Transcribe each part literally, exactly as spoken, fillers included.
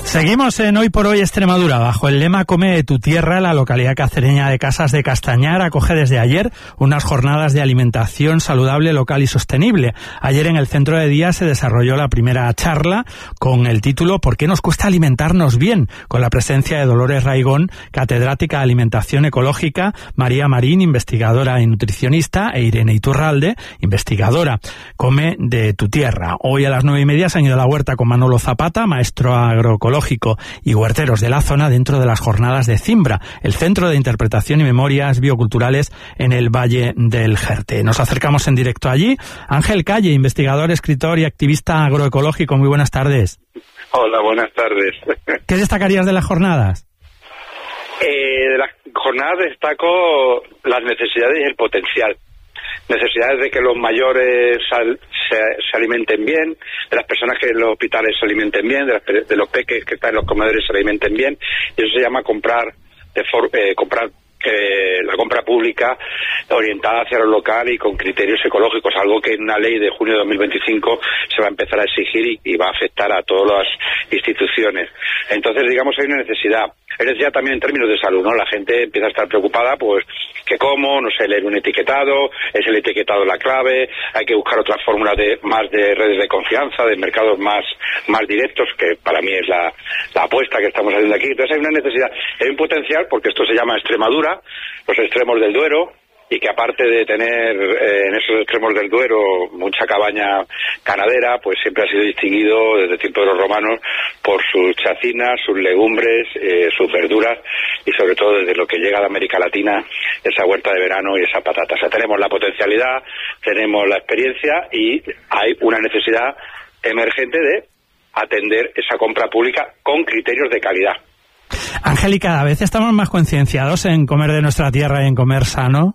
Seguimos en Hoy por Hoy Extremadura. Bajo el lema Come tu tierra, la localidad cacereña de Casas de Castañar acoge desde ayer unas jornadas de alimentación saludable, local y sostenible. Ayer en el centro de día se desarrolló la primera charla con el título ¿Por qué nos cuesta alimentarnos bien?, con la presencia de Dolores Raigón, catedrática de Alimentación Ecológica, María Marín, investigadora y nutricionista, e Irene Iturralde, investigadora. Come de tu tierra. Hoy a las nueve y media se han ido a la huerta con Manolo Zapata, maestro agroecológico y huerteros de la zona, dentro de las jornadas de Cimbra, el Centro de Interpretación y Memorias Bioculturales en el Valle del Jerte. Nos acercamos en directo allí. Ángel Calle, investigador, escritor y activista agroecológico. Muy buenas tardes. Hola, buenas tardes. ¿Qué destacarías de las jornadas? Eh, de las jornadas destaco las necesidades y el potencial. Necesidades de que los mayores sal, se, se alimenten bien, de las personas que en los hospitales se alimenten bien, de, las, de los peques que están en los comedores se alimenten bien, y eso se llama comprar de for, eh, comprar eh, la compra pública orientada hacia lo local y con criterios ecológicos, algo que en una ley de junio de dos mil veinticinco se va a empezar a exigir y, y va a afectar a todas las instituciones. Entonces, digamos, hay una necesidad. Es decir, también en términos de salud, ¿no? La gente empieza a estar preocupada, pues, que como, no sé, leer un etiquetado, es el etiquetado la clave, hay que buscar otras fórmulas de más de redes de confianza, de mercados más más directos, que para mí es la, la apuesta que estamos haciendo aquí. Entonces hay una necesidad, hay un potencial, porque esto se llama Extremadura, los extremos del Duero, y que aparte de tener eh, en esos extremos del Duero mucha cabaña ganadera, pues siempre ha sido distinguido desde el tiempo de los romanos por sus chacinas, sus legumbres, eh, sus verduras y sobre todo desde lo que llega de América Latina, esa huerta de verano y esa patata. O sea, tenemos la potencialidad, tenemos la experiencia y hay una necesidad emergente de atender esa compra pública con criterios de calidad. Ángel, ¿y cada vez estamos más concienciados en comer de nuestra tierra y en comer sano?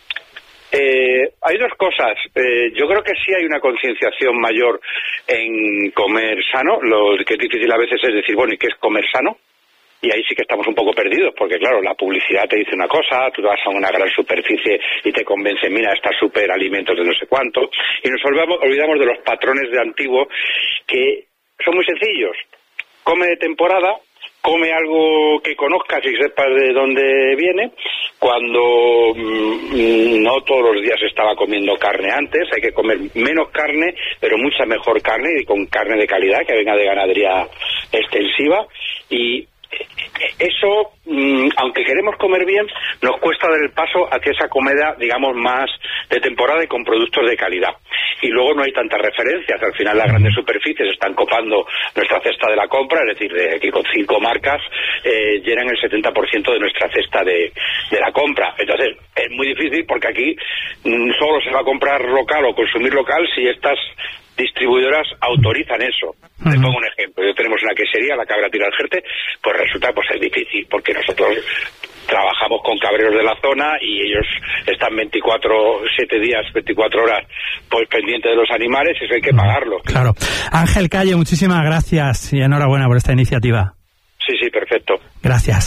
Eh, hay dos cosas. Eh, yo creo que sí hay una concienciación mayor en comer sano. Lo que es difícil a veces es decir, bueno, ¿y qué es comer sano? Y ahí sí que estamos un poco perdidos, porque claro, la publicidad te dice una cosa, tú vas a una gran superficie y te convence, mira, está súper alimentos de no sé cuánto, y nos olvidamos, olvidamos de los patrones de antiguo que son muy sencillos. Come de temporada, come algo que conozcas y sepas de dónde viene. Cuando mmm, no todos los días estaba comiendo carne antes, hay que comer menos carne, pero mucha mejor carne y con carne de calidad que venga de ganadería extensiva. Y eso, mmm, aunque queremos comer bien, nos cuesta dar el paso a que esa comida, digamos, más de temporada y con productos de calidad. Y luego no hay tantas referencias. Al final las grandes superficies están copando nuestra cesta de la compra, es decir, de aquí con cinco marcas eh, llenan el setenta por ciento de nuestra cesta de, de la compra. Entonces es muy difícil porque aquí mmm, solo se va a comprar local o consumir local si estas distribuidoras autorizan eso. Uh-huh. Te pongo un ejemplo. Yo tenemos una quesería, la Cabra Tira al Jerte, pues resulta pues es difícil porque nosotros trabajamos con cabreros de la zona y ellos están veinticuatro, siete días, veinticuatro horas pues pendientes de los animales y eso hay que pagarlo. Claro. Ángel Calle, muchísimas gracias y enhorabuena por esta iniciativa. Sí, sí, perfecto. Gracias.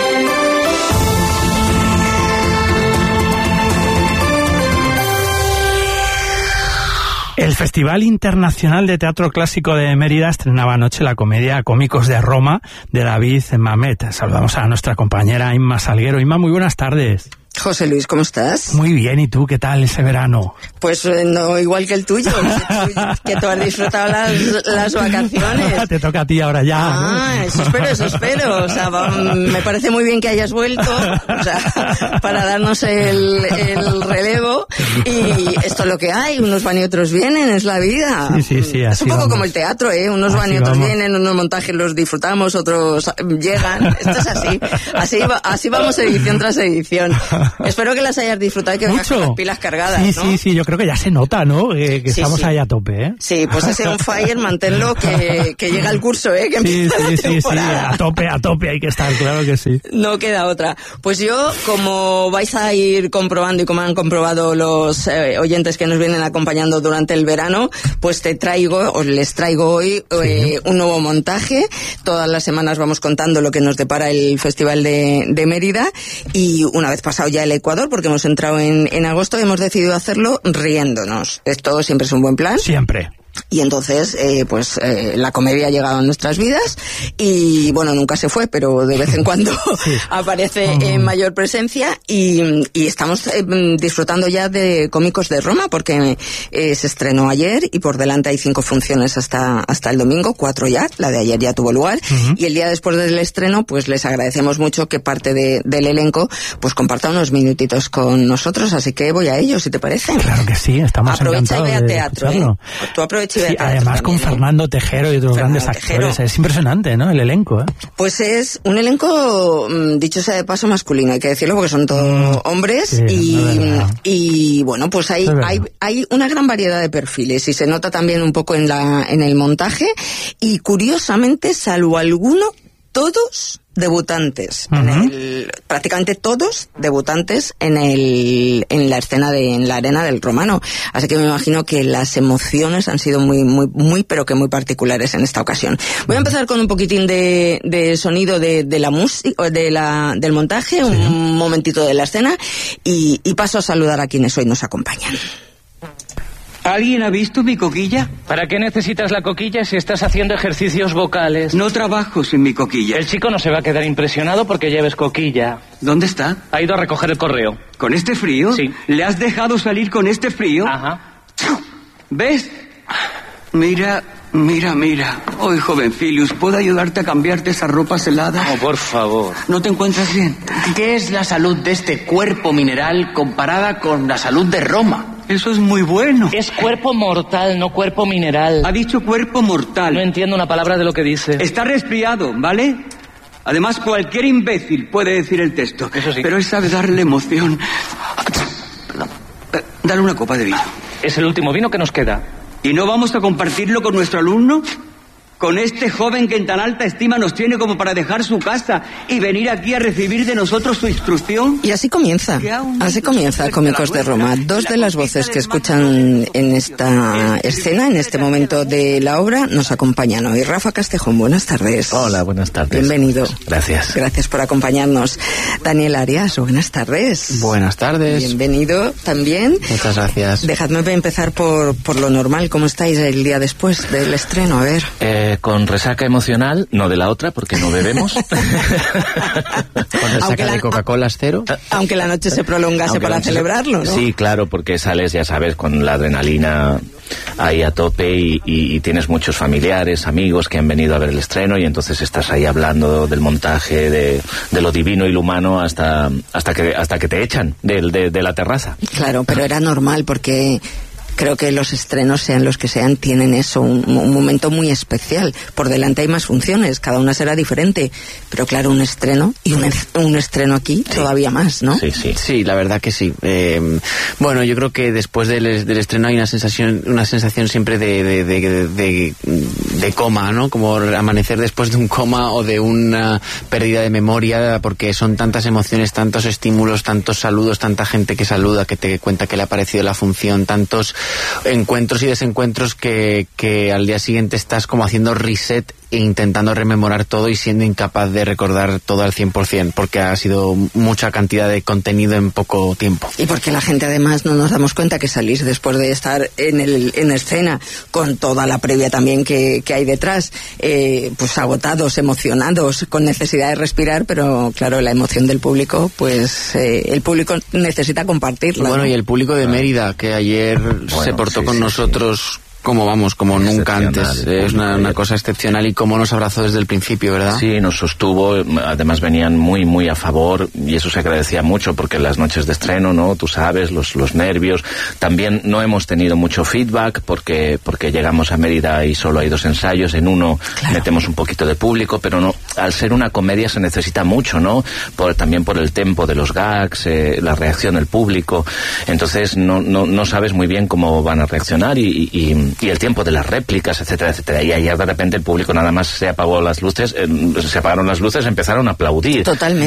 El Festival Internacional de Teatro Clásico de Mérida estrenaba anoche la comedia Cómicos de Roma de David Mamet. Saludamos a nuestra compañera Inma Salguero. Inma, muy buenas tardes. José Luis, ¿cómo estás? Muy bien, ¿y tú qué tal ese verano? Pues eh, no igual que el tuyo, que tú has disfrutado las, las vacaciones. Te toca a ti ahora ya. Ah, ¿no? Eso espero, eso espero. O sea, va, me parece muy bien que hayas vuelto, o sea, para darnos el, el relevo. Y esto es lo que hay, unos van y otros vienen, es la vida. Sí, sí, sí, así es un poco vamos. Como el teatro, ¿eh? Unos así van y otros vamos. Vienen, unos montajes los disfrutamos, otros llegan. Esto es así. Así, va, así vamos edición tras edición. Espero que las hayas disfrutado y que vengas con las pilas cargadas, sí, ¿no? Sí, sí, yo creo que ya se nota, ¿no? Que, que sí, estamos sí. ahí a tope, ¿eh? Sí, pues ese on fire, manténlo, que, que llega el curso, ¿eh? Que sí, empieza sí, la sí, temporada. sí, a tope, a tope hay que estar, claro que sí. No queda otra. Pues yo, como vais a ir comprobando y como han comprobado los eh, oyentes que nos vienen acompañando durante el verano, pues te traigo, os les traigo hoy eh, sí. un nuevo montaje. Todas las semanas vamos contando lo que nos depara el Festival de, de Mérida y una vez pasado ya el Ecuador, porque hemos entrado en, en agosto, hemos decidido hacerlo riéndonos. Esto siempre es un buen plan. Siempre. Y entonces, eh, pues eh, la comedia ha llegado a nuestras vidas y, bueno, nunca se fue, pero de vez en cuando sí. aparece uh-huh. en mayor presencia y, y estamos eh, disfrutando ya de Cómicos de Roma porque eh, se estrenó ayer y por delante hay cinco funciones hasta hasta el domingo, cuatro ya, la de ayer ya tuvo lugar uh-huh. y el día después del estreno, pues les agradecemos mucho que parte de, del elenco pues comparta unos minutitos con nosotros, así que voy a ello, si te parece. Claro que sí, estamos aprovecha encantados y ve a de teatro, escucharlo. ¿eh? Tú aprovecha y ve sí, a teatro. Además también, con Fernando Tejero y otros Fernando grandes Tejero. actores, es impresionante, ¿no? El elenco, ¿eh? Pues es un elenco, dicho sea de paso, masculino, hay que decirlo porque son todos mm. hombres sí, y, y bueno, pues hay, hay hay una gran variedad de perfiles y se nota también un poco en la en el montaje y curiosamente, salvo alguno, todos debutantes, uh-huh. en el, prácticamente todos debutantes en el en la escena de en la arena del Romano, así que me imagino que las emociones han sido muy muy muy pero que muy particulares en esta ocasión. Voy a empezar con un poquitín de, de sonido de, de la música de la del montaje, sí. un momentito de la escena y, y paso a saludar a quienes hoy nos acompañan. ¿Alguien ha visto mi coquilla? ¿Para qué necesitas la coquilla si estás haciendo ejercicios vocales? No trabajo sin mi coquilla. El chico no se va a quedar impresionado porque lleves coquilla. ¿Dónde está? Ha ido a recoger el correo. ¿Con este frío? Sí. ¿Le has dejado salir con este frío? Ajá. ¿Ves? Mira, mira, mira. Hoy, jovencilus, ¿puedo ayudarte a cambiarte esas ropas heladas? Oh, por favor. ¿No te encuentras bien? ¿Qué es la salud de este cuerpo mineral comparada con la salud de Roma? Eso es muy bueno. Es cuerpo mortal, no cuerpo mineral. Ha dicho cuerpo mortal. No entiendo una palabra de lo que dice. Está resfriado, ¿vale? Además, cualquier imbécil puede decir el texto. Eso sí. Pero él sabe darle emoción. Dale una copa de vino. Es el último vino que nos queda. ¿Y no vamos a compartirlo con nuestro alumno? Con este joven que en tan alta estima nos tiene como para dejar su casa y venir aquí a recibir de nosotros su instrucción. Y así comienza, así comienza Cómicos de Roma. Dos de las voces que escuchan en esta escena, en este momento de la obra, nos acompañan hoy. Rafa Castejón, buenas tardes. Hola, buenas tardes. Bienvenido. Gracias. Gracias por acompañarnos. Daniel Arias, buenas tardes. Buenas tardes. Bienvenido también. Muchas gracias. Dejadme empezar por, por lo normal. ¿Cómo estáis el día después del estreno? A ver. Eh, con resaca emocional, no de la otra, porque no bebemos. Con resaca la, de Coca-Cola cero. Aunque la noche se prolongase aunque para celebrarlo, ¿no? Sí, claro, porque sales, ya sabes, con la adrenalina ahí a tope y, y, y tienes muchos familiares, amigos que han venido a ver el estreno y entonces estás ahí hablando del montaje, de, de lo divino y lo humano hasta, hasta, que, hasta que te echan de, de, de la terraza. Claro, pero era normal porque... Creo que los estrenos, sean los que sean, tienen eso, un, un momento muy especial. Por delante hay más funciones, cada una será diferente. Pero claro, un estreno, y un, un estreno aquí, sí. Todavía más, ¿no? Sí, sí. Sí, la verdad que sí. Eh, bueno, yo creo que después del, del estreno hay una sensación una sensación siempre de, de, de, de, de coma, ¿no? Como amanecer después de un coma o de una pérdida de memoria, porque son tantas emociones, tantos estímulos, tantos saludos, tanta gente que saluda, que te cuenta que le ha parecido la función, tantos encuentros y desencuentros que, que al día siguiente estás como haciendo reset e intentando rememorar todo y siendo incapaz de recordar todo al cien por ciento, porque ha sido mucha cantidad de contenido en poco tiempo. Y porque la gente además no nos damos cuenta que salís después de estar en el en escena con toda la previa también que, que hay detrás, eh, pues agotados, emocionados, con necesidad de respirar, pero claro, la emoción del público, pues eh, el público necesita compartirla. Bueno, ¿no? Y el público de Mérida, que ayer bueno, se portó sí, con sí, nosotros... Sí. Como vamos, como nunca antes. Es una, una cosa excepcional y cómo nos abrazó desde el principio, ¿verdad? Sí, nos sostuvo, además venían muy, muy a favor y eso se agradecía mucho porque las noches de estreno, ¿no? Tú sabes, los, los nervios. También no hemos tenido mucho feedback porque, porque llegamos a Mérida y solo hay dos ensayos. En uno claro. metemos un poquito de público, pero no, al ser una comedia se necesita mucho, ¿no? Por, también por el tempo de los gags, eh, la reacción del público. Entonces no, no, no sabes muy bien cómo van a reaccionar y, y y el tiempo de las réplicas, etcétera, etcétera. Y ayer de repente el público nada más se apagó las luces, eh, se apagaron las luces, empezaron a aplaudir. Totalmente.